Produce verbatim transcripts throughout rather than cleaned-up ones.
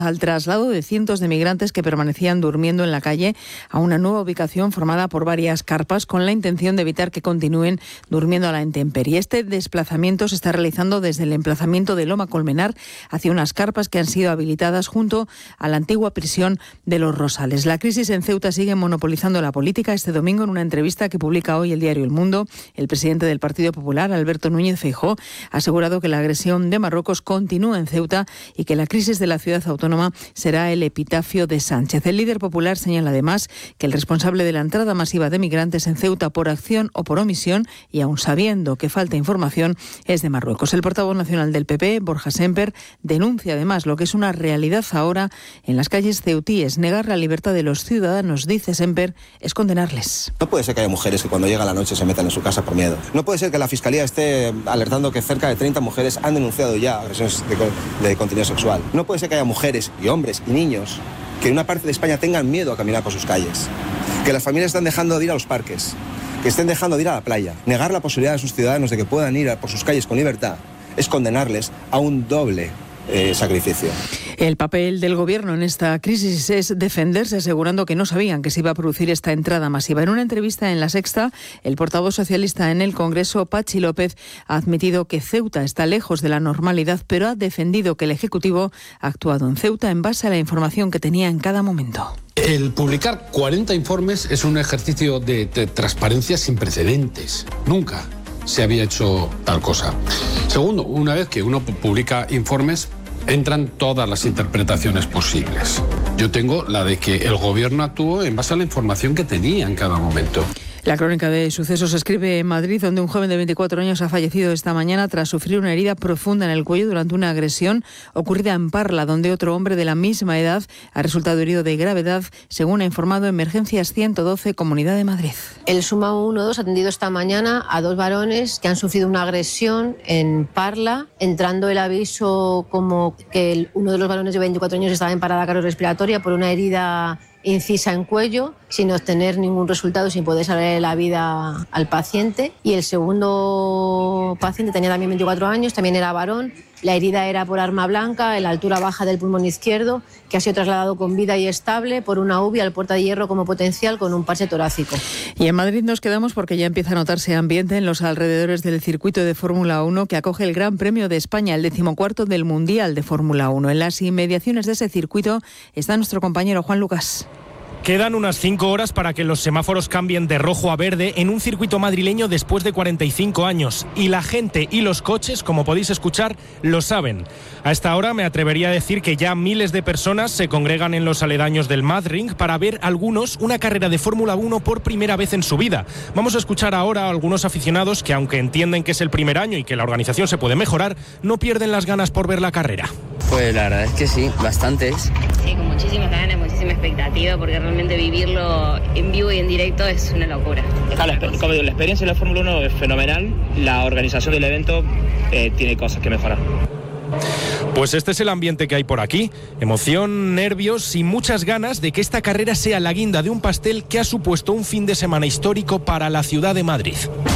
al traslado de cientos de migrantes que permanecían durmiendo en la calle a una nueva ubicación formada por varias carpas con la intención de evitar que continúen durmiendo a la intemperie. Este desplazamiento se está realizando desde el emplazamiento de Loma Colmenar hacia unas carpas que han sido habilitadas junto a la antigua prisión de Los Rosales. La crisis en Ceuta sigue monopolizando la política. Este domingo, en una entrevista que publica hoy el diario El Mundo, el presidente del Partido Popular, Alberto Núñez Feijóo, ha asegurado que la agresión de Marruecos continúa en Ceuta y que la crisis de la ciudad autónoma será el epitafio de Sánchez. El líder popular señala además que el responsable de la entrada masiva de migrantes en Ceuta por acción o por omisión, y aun sabiendo que falta información, es de Marruecos. El portavoz nacional del P P, Borja Semper, denuncia además lo que es una realidad ahora en las calles ceutíes. Negar la libertad de los ciudadanos, dice Semper, es condenarles. No puede ser que haya mujeres que cuando llega la noche se metan en su casa por miedo. No puede ser que la Fiscalía esté alertando que cerca de treinta mujeres han denunciado ya agresiones de, de contenido sexual. No puede ser que haya mujeres y hombres y niños que en una parte de España tengan miedo a caminar por sus calles, que las familias están dejando de ir a los parques, que estén dejando de ir a la playa. Negar la posibilidad de sus ciudadanos de que puedan ir por sus calles con libertad es condenarles a un doble eh, sacrificio. El papel del Gobierno en esta crisis es defenderse, asegurando que no sabían que se iba a producir esta entrada masiva. En una entrevista en La Sexta, el portavoz socialista en el Congreso, Patxi López, ha admitido que Ceuta está lejos de la normalidad, pero ha defendido que el Ejecutivo ha actuado en Ceuta en base a la información que tenía en cada momento. El publicar cuarenta informes es un ejercicio de, de transparencia sin precedentes. Nunca se había hecho tal cosa. Segundo, una vez que uno publica informes, entran todas las interpretaciones posibles. Yo tengo la de que el Gobierno actuó en base a la información que tenía en cada momento. La crónica de sucesos se escribe en Madrid, donde un joven de veinticuatro años ha fallecido esta mañana tras sufrir una herida profunda en el cuello durante una agresión ocurrida en Parla, donde otro hombre de la misma edad ha resultado herido de gravedad, según ha informado Emergencias ciento doce, Comunidad de Madrid. El Suma uno dos ha atendido esta mañana a dos varones que han sufrido una agresión en Parla, entrando el aviso como que el, uno de los varones de veinticuatro años estaba en parada cardiorrespiratoria por una herida incisa en cuello, sin obtener ningún resultado, sin poder salvar la vida al paciente. Y el segundo paciente tenía también veinticuatro años, también era varón. La herida era por arma blanca en la altura baja del pulmón izquierdo, que ha sido trasladado con vida y estable por una U B I al Puerta de Hierro como potencial con un parche torácico. Y en Madrid nos quedamos porque ya empieza a notarse ambiente en los alrededores del circuito de Fórmula uno que acoge el Gran Premio de España, el decimocuarto del Mundial de Fórmula uno. En las inmediaciones de ese circuito está nuestro compañero Juan Lucas. Quedan unas cinco horas para que los semáforos cambien de rojo a verde en un circuito madrileño después de cuarenta y cinco años. Y la gente y los coches, como podéis escuchar, lo saben. A esta hora me atrevería a decir que ya miles de personas se congregan en los aledaños del Madrid para ver algunos una carrera de Fórmula uno por primera vez en su vida. Vamos a escuchar ahora a algunos aficionados que, aunque entienden que es el primer año y que la organización se puede mejorar, no pierden las ganas por ver la carrera. Pues la verdad es que sí, bastantes. Sí, con muchísimas ganas, muchísima expectativa, porque realmente vivirlo en vivo y en directo es una locura. Ah, la, como digo, la experiencia de la Fórmula uno es fenomenal, la organización del evento eh, tiene cosas que mejorar. Pues este es el ambiente que hay por aquí. Emoción, nervios y muchas ganas de que esta carrera sea la guinda de un pastel que ha supuesto un fin de semana histórico para la ciudad de Madrid.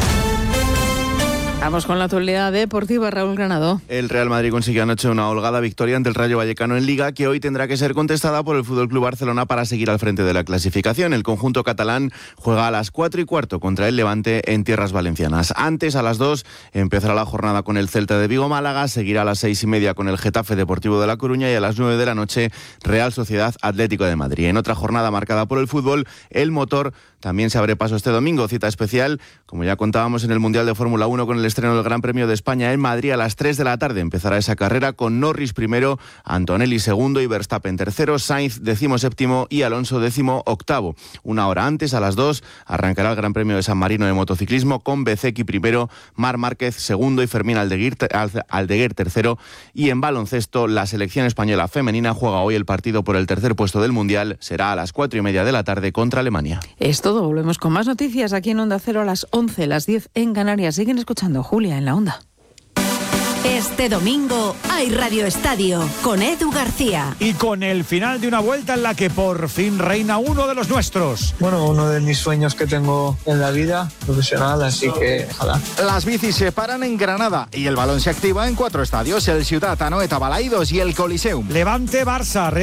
Vamos con la actualidad deportiva, Raúl Granado. El Real Madrid consiguió anoche una holgada victoria ante el Rayo Vallecano en Liga, que hoy tendrá que ser contestada por el F C Barcelona para seguir al frente de la clasificación. El conjunto catalán juega a las cuatro y cuarto contra el Levante en tierras valencianas. Antes, a las dos, empezará la jornada con el Celta de Vigo Málaga, seguirá a las seis y media con el Getafe Deportivo de La Coruña y a las nueve de la noche Real Sociedad Atlético de Madrid. En otra jornada marcada por el fútbol, el motor también se abre paso este domingo. Cita especial, como ya contábamos en el Mundial de Fórmula uno con el estreno del Gran Premio de España en Madrid a las tres de la tarde. Empezará esa carrera con Norris primero, Antonelli segundo y Verstappen tercero, Sainz décimo séptimo y Alonso décimo octavo. Una hora antes, a las dos, arrancará el Gran Premio de San Marino de motociclismo con Bezzecchi primero, Marc Márquez segundo y Fermín Aldeguer, Aldeguer tercero. Y en baloncesto, la selección española femenina juega hoy el partido por el tercer puesto del Mundial. Será a las cuatro y media de la tarde contra Alemania. Es todo. Volvemos con más noticias aquí en Onda Cero a las once, las diez en Canarias. Siguen escuchando Julia en la Onda. Este domingo hay Radio Estadio con Edu García. Y con el final de una vuelta en la que por fin reina uno de los nuestros. Bueno, uno de mis sueños que tengo en la vida profesional, así que ojalá. Las bicis se paran en Granada y el balón se activa en cuatro estadios: el Ciutat, Anoeta, Balaidos y el Coliseum. Levante, Barça, Real